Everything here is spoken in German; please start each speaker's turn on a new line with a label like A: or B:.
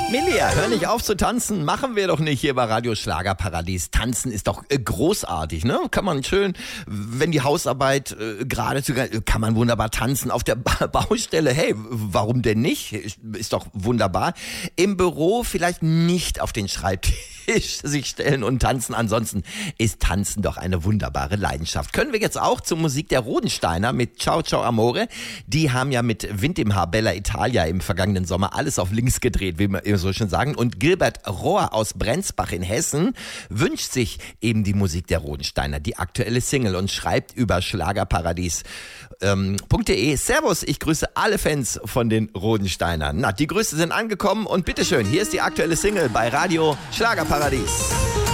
A: Milia, hör nicht auf zu tanzen. Machen wir doch nicht hier bei Radio Schlagerparadies. Tanzen ist doch großartig, ne? Kann man schön, wenn die Hausarbeit gerade kann man wunderbar tanzen auf der Baustelle. Hey, warum denn nicht? Ist doch wunderbar. Im Büro vielleicht nicht auf den Schreibtisch sich stellen und tanzen. Ansonsten ist Tanzen doch eine wunderbare Leidenschaft. Können wir jetzt auch zur Musik der Rodensteiner mit Ciao Ciao Amore. Die haben ja mit Wind im Haar Bella Italia im vergangenen Sommer alles auf links gedreht, wie wir so schön sagen. Und Gilbert Rohr aus Brenzbach in Hessen wünscht sich eben die Musik der Rodensteiner, die aktuelle Single, und schreibt über Schlagerparadies.de. Servus, ich grüße alle Fans von den Rodensteinern. Na, die Grüße sind angekommen und bitteschön, hier ist die aktuelle Single bei Radio Schlagerparadies.